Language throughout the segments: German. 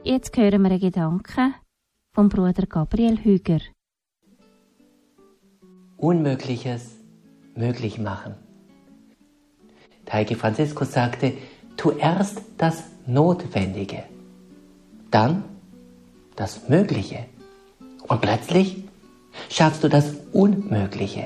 Jetzt hören wir einen Gedanken vom Bruder Gabriel Hüger. Unmögliches möglich machen. Der heilige Franziskus sagte, tu erst das Notwendige, dann das Mögliche und plötzlich schaffst du das Unmögliche.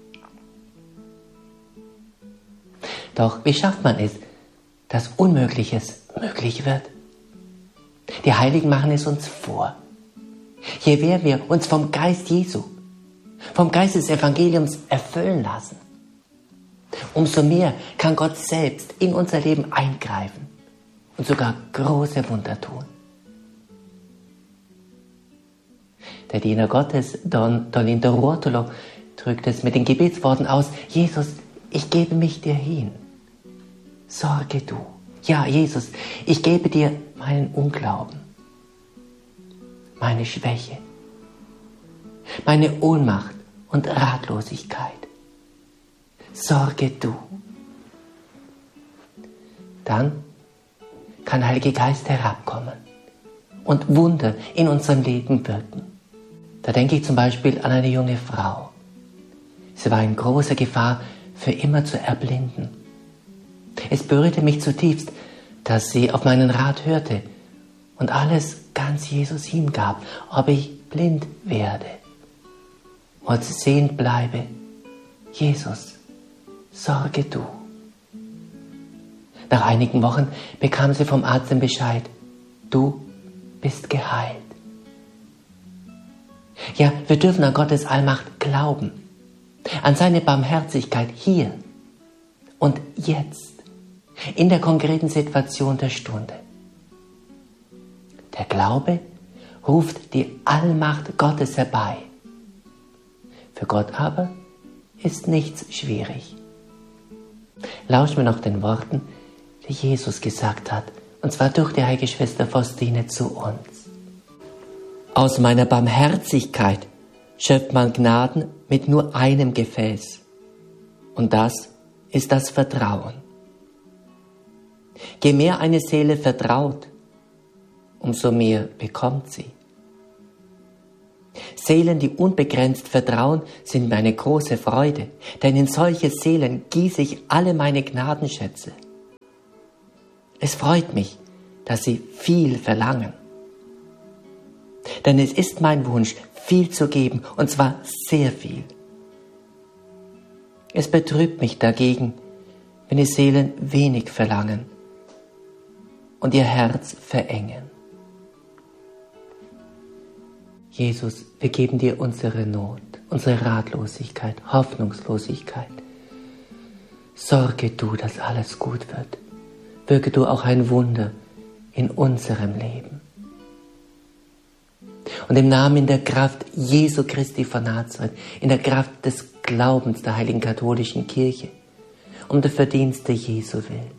Doch wie schafft man es, dass Unmögliches möglich wird? Die Heiligen machen es uns vor. Je mehr wir uns vom Geist Jesu, vom Geist des Evangeliums erfüllen lassen, umso mehr kann Gott selbst in unser Leben eingreifen und sogar große Wunder tun. Der Diener Gottes, Don Dolindo Ruotolo, drückt es mit den Gebetsworten aus: Jesus, ich gebe mich dir hin. Sorge du. Ja, Jesus, ich gebe dir meinen Unglauben, meine Schwäche, meine Ohnmacht und Ratlosigkeit. Sorge du. Dann kann der Heilige Geist herabkommen und Wunder in unserem Leben wirken. Da denke ich zum Beispiel an eine junge Frau. Sie war in großer Gefahr, für immer zu erblinden. Es berührte mich zutiefst, dass sie auf meinen Rat hörte und alles ganz Jesus hingab, ob ich blind werde und sehend bleibe. Jesus, sorge du. Nach einigen Wochen bekam sie vom Arzt den Bescheid: du bist geheilt. Ja, wir dürfen an Gottes Allmacht glauben, an seine Barmherzigkeit hier und jetzt, in der konkreten Situation der Stunde. Der Glaube ruft die Allmacht Gottes herbei. Für Gott aber ist nichts schwierig. Lauschen wir noch den Worten, die Jesus gesagt hat, und zwar durch die heilige Schwester Faustine zu uns. Aus meiner Barmherzigkeit schöpft man Gnaden mit nur einem Gefäß. Und das ist das Vertrauen. Je mehr eine Seele vertraut, umso mehr bekommt sie. Seelen, die unbegrenzt vertrauen, sind mir eine große Freude, denn in solche Seelen gieße ich alle meine Gnadenschätze. Es freut mich, dass sie viel verlangen. Denn es ist mein Wunsch, viel zu geben, und zwar sehr viel. Es betrübt mich dagegen, wenn die Seelen wenig verlangen und ihr Herz verengen. Jesus, wir geben dir unsere Not, unsere Ratlosigkeit, Hoffnungslosigkeit. Sorge du, dass alles gut wird. Wirke du auch ein Wunder in unserem Leben. Und im Namen, in der Kraft Jesu Christi von Nazareth, in der Kraft des Glaubens der Heiligen Katholischen Kirche, um der Verdienste Jesu willen,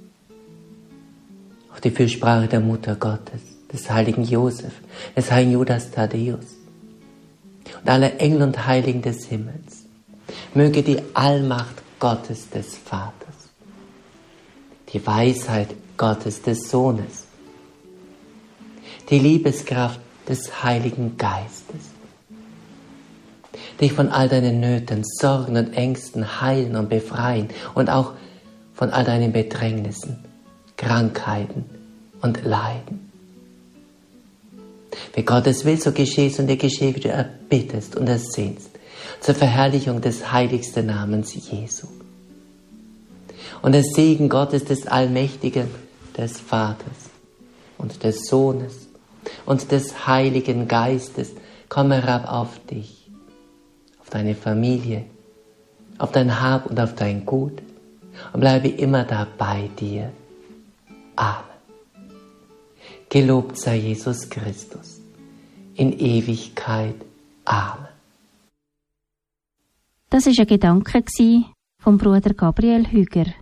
auf die Fürsprache der Mutter Gottes, des heiligen Josef, des heiligen Judas Thaddäus und aller Engel und Heiligen des Himmels, möge die Allmacht Gottes des Vaters, die Weisheit Gottes des Sohnes, die Liebeskraft des Heiligen Geistes dich von all deinen Nöten, Sorgen und Ängsten heilen und befreien und auch von all deinen Bedrängnissen, Krankheiten und Leiden. Wie Gottes will, so geschehe es und dir geschehe, wie du erbittest und ersehnst, zur Verherrlichung des heiligsten Namens Jesu. Und der Segen Gottes des Allmächtigen, des Vaters und des Sohnes und des Heiligen Geistes komme herab auf dich, auf deine Familie, auf dein Hab und auf dein Gut und bleibe immer da bei dir. Amen. Gelobt sei Jesus Christus in Ewigkeit. Amen. Das war ein Gedanke vom Bruder Gabriel Hüger.